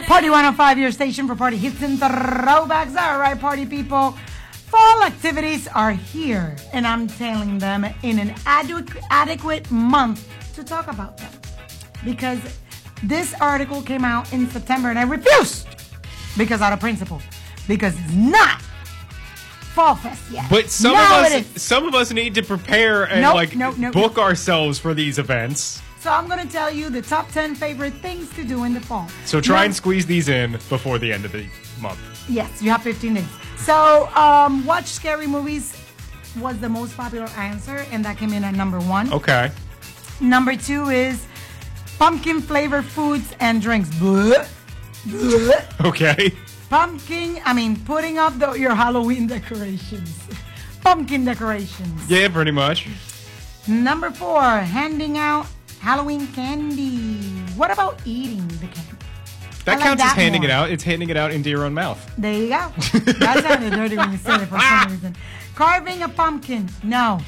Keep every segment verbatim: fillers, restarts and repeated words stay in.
Party one oh five, your station for party hits and throwbacks. All right, party people. Fall activities are here, and I'm telling them in an adequate, adequate month to talk about them. Because this article came out in September, and I refused because out of principle. Because it's not Fall Fest yet. But some now of us, some of us need to prepare and nope, like nope, nope, book nope. ourselves for these events. So I'm going to tell you the top ten favorite things to do in the fall. So try now, and squeeze these in before the end of the month. Yes, you have fifteen days. So um, watch scary movies was the most popular answer, and that came in at number one. Okay. Number two is pumpkin flavored foods and drinks. Blech. Blech. Okay. Pumpkin, I mean, putting up the, your Halloween decorations. Pumpkin decorations. Yeah, pretty much. Number four, handing out Halloween candy. What about eating the candy? That like counts that as handing more. it out. It's handing it out into your own mouth. There you go. That sounded dirty when you said it for some reason. Carving a pumpkin. No.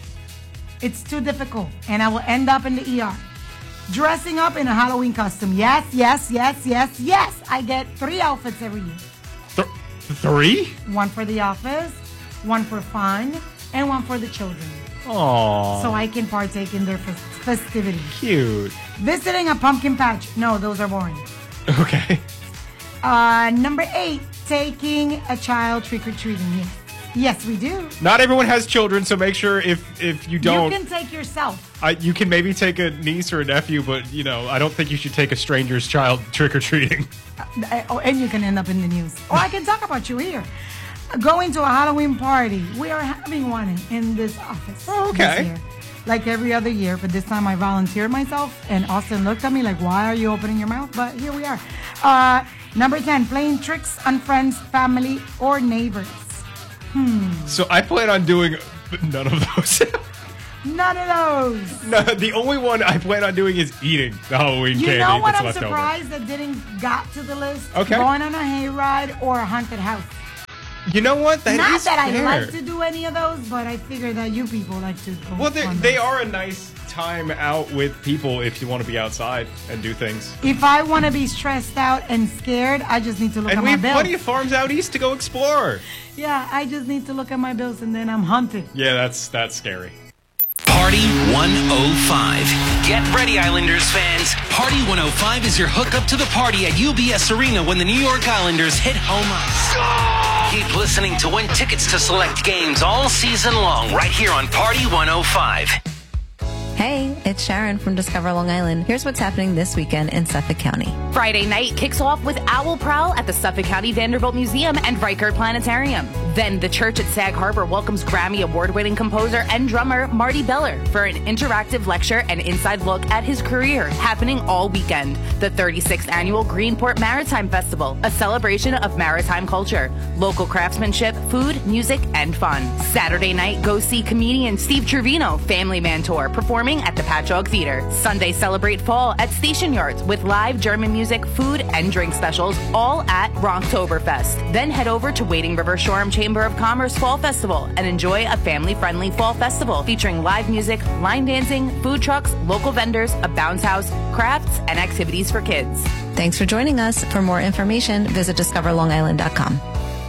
It's too difficult, and I will end up in the E R. Dressing up in a Halloween costume. Yes, yes, yes, yes, yes. I get three outfits every year. Th- three? One for the office, one for fun, and one for the children. Aww. So I can partake in their fest- festivities. Cute. Visiting a pumpkin patch. No, those are boring. Okay. Uh, number eight, taking a child trick-or-treating. Yes. Yes, we do. Not everyone has children, so make sure if if you don't, You can take yourself. I, you can maybe take a niece or a nephew, but you know, I don't think you should take a stranger's child trick or treating. Uh, oh, and you can end up in the news. Or I can talk about you here. Going to a Halloween party. We are having one in this office. Oh, okay. This year. Like every other year, but this time I volunteered myself, and Austin looked at me like, why are you opening your mouth? But here we are. Uh, number ten, playing tricks on friends, family, or neighbors. Hmm. So I plan on doing none of those. None of those. No, the only one I plan on doing is eating the Halloween You candy know what? that's I'm left surprised that didn't got to the list. Okay. Going on a hayride or a haunted house. over. You know what? That Not is that fair. I like to do any of those, but I figure that you people like to go. Well, they on they those. are a nice time out with people if you want to be outside and do things. If I want to be stressed out and scared, I just need to look And at we my have bills. plenty of farms out east to go explore. Yeah, I just need to look at my bills and then I'm hunted. Yeah, that's that's scary. Party one oh five. Get ready, Islanders fans. Party one oh five is your hookup to the party at U B S Arena when the New York Islanders hit home ice. Keep listening to win tickets to select games all season long right here on Party one oh five. Hey, it's Sharon from Discover Long Island. Here's what's happening this weekend in Suffolk County. Friday night kicks off with Owl Prowl at the Suffolk County Vanderbilt Museum and Riker Planetarium. Then the church at Sag Harbor welcomes Grammy award-winning composer and drummer Marty Beller for an interactive lecture and inside look at his career, happening all weekend. The thirty-sixth Annual Greenport Maritime Festival, a celebration of maritime culture, local craftsmanship, food, music, and fun. Saturday night, go see comedian Steve Trevino, Family Man Tour, performing at the Patchogue Theater. Sunday, celebrate fall at Station Yards with live German music, food, and drink specials, all at Ronktoberfest. Then head over to Wading River Shoreham Chamber of Commerce Fall Festival and enjoy a family-friendly fall festival featuring live music, line dancing, food trucks, local vendors, a bounce house, crafts, and activities for kids. Thanks for joining us. For more information, visit discover long island dot com.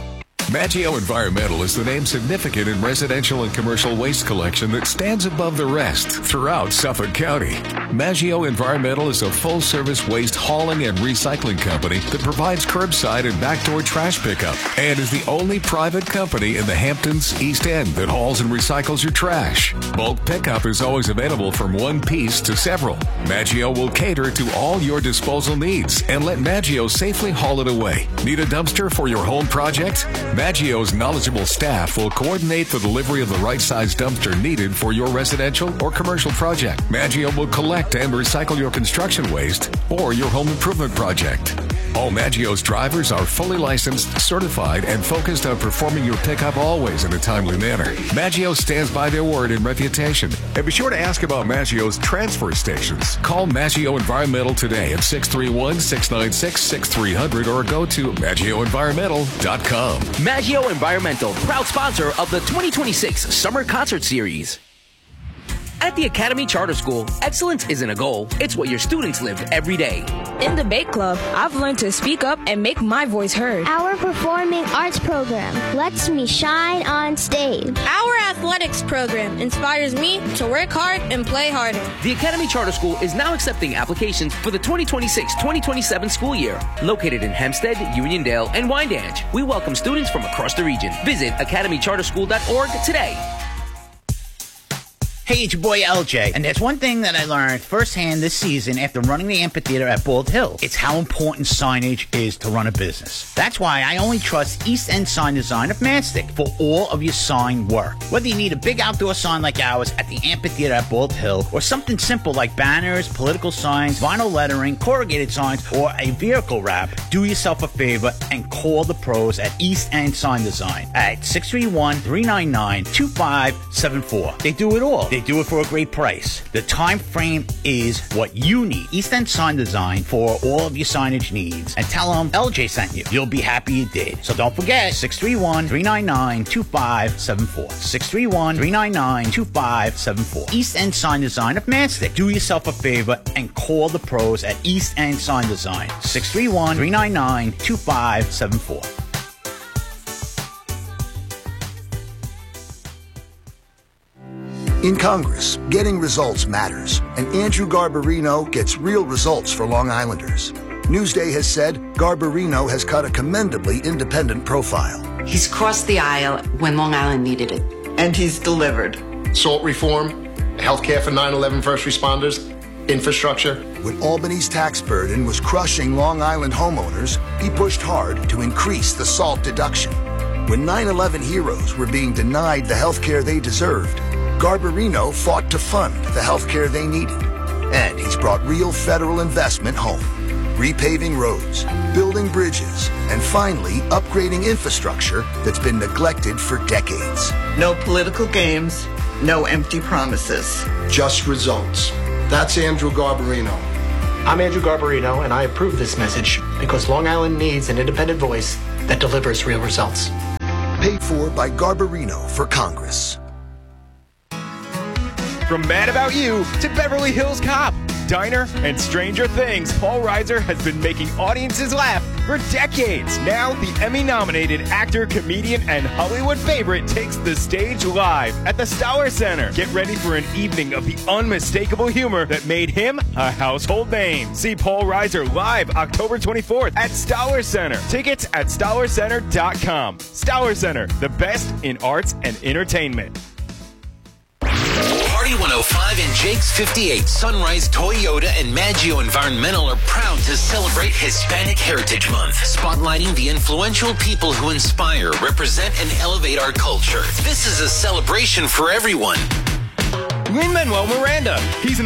Maggio Environmental is the name significant in residential and commercial waste collection that stands above the rest throughout Suffolk County. Maggio Environmental is a full-service waste hauling and recycling company that provides curbside and backdoor trash pickup and is the only private company in the Hamptons East End that hauls and recycles your trash. Bulk pickup is always available from one piece to several. Maggio will cater to all your disposal needs and let Maggio safely haul it away. Need a dumpster for your home project? Maggio's knowledgeable staff will coordinate the delivery of the right size dumpster needed for your residential or commercial project. Maggio will collect and recycle your construction waste or your home improvement project. All Maggio's drivers are fully licensed, certified, and focused on performing your pickup always in a timely manner. Maggio stands by their word and reputation. And be sure to ask about Maggio's transfer stations. Call Maggio Environmental today at six three one, six nine six, six three zero zero or go to maggio environmental dot com. Maggio Environmental, proud sponsor of the twenty twenty-six Summer Concert Series. At the Academy Charter School, excellence isn't a goal, it's what your students live every day. In the Bake Club, I've learned to speak up and make my voice heard. Our performing arts program lets me shine on stage. Our athletics program inspires me to work hard and play harder. The Academy Charter School is now accepting applications for the twenty twenty-six twenty twenty-seven school year. Located in Hempstead, Uniondale, and Wyandanch, we welcome students from across the region. Visit academy charter school dot org today. Hey, it's your boy L J, and there's one thing that I learned firsthand this season after running the amphitheater at Bald Hill. It's how important signage is to run a business. That's why I only trust East End Sign Design of Mastic for all of your sign work. Whether you need a big outdoor sign like ours at the amphitheater at Bald Hill, or something simple like banners, political signs, vinyl lettering, corrugated signs, or a vehicle wrap, do yourself a favor and call the pros at East End Sign Design at six three one, three nine nine, two five seven four. They do it all. They do it for a great price. The time frame is what you need. East End Sign Design for all of your signage needs. And tell them L J sent you. You'll be happy you did. So don't forget, six three one, three nine nine, two five seven four. six three one, three nine nine, two five seven four. East End Sign Design of Mastic. Do yourself a favor and call the pros at East End Sign Design. six three one, three nine nine, two five seven four. In Congress, getting results matters, and Andrew Garbarino gets real results for Long Islanders. Newsday has said Garbarino has cut a commendably independent profile. He's crossed the aisle when Long Island needed it. And he's delivered. Salt reform, healthcare for nine eleven first responders, infrastructure. When Albany's tax burden was crushing Long Island homeowners, he pushed hard to increase the SALT deduction. When nine eleven heroes were being denied the healthcare they deserved, Garbarino fought to fund the healthcare they needed. And he's brought real federal investment home. Repaving roads, building bridges, and finally upgrading infrastructure that's been neglected for decades. No political games, no empty promises. Just results. That's Andrew Garbarino. I'm Andrew Garbarino, and I approve this message because Long Island needs an independent voice that delivers real results. Paid for by Garbarino for Congress. From Mad About You to Beverly Hills Cop, Diner, and Stranger Things, Paul Reiser has been making audiences laugh for decades. Now, the Emmy-nominated actor, comedian, and Hollywood favorite takes the stage live at the Stoller Center. Get ready for an evening of the unmistakable humor that made him a household name. See Paul Reiser live October twenty-fourth at Stoller Center. Tickets at stoller center dot com. Stoller Center, the best in arts and entertainment. Party one oh five and Jake's fifty-eight, Sunrise Toyota and Maggio Environmental are proud to celebrate Hispanic Heritage Month, spotlighting the influential people who inspire, represent, and elevate our culture. This is a celebration for everyone. Lin-Manuel Miranda. He's an